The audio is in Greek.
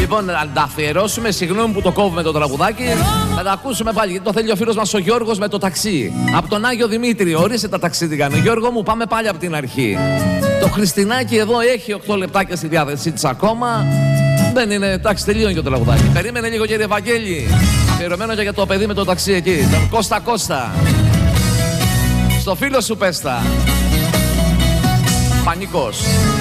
Λοιπόν, να τα αφιερώσουμε. Συγγνώμη που το κόβουμε το τραγουδάκι. Θα τα ακούσουμε πάλι, γιατί το θέλει ο φίλος μας ο Γιώργος με το ταξί. Από τον Άγιο Δημήτριο. Ορίστε τα ταξίδια. Γιώργο μου, πάμε πάλι από την αρχή. Το Χριστινάκι εδώ έχει 8 λεπτάκια στη διάθεσή της ακόμα. Δεν είναι, εντάξει, τελείωνε και το τραγουδάκι. Περίμενε λίγο, κύριε Ευαγγέλη. Αφιερωμένο και για το παιδί με το ταξί εκεί. Τον Κώστα Κώστα. Στο φίλο σου πες τα. Πανικός.